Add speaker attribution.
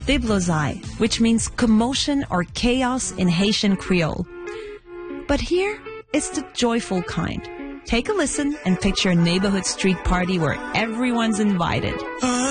Speaker 1: Diblozai, which means commotion or chaos in Haitian Creole. But here, it's the joyful kind. Take a listen and picture a neighborhood street party where everyone's invited.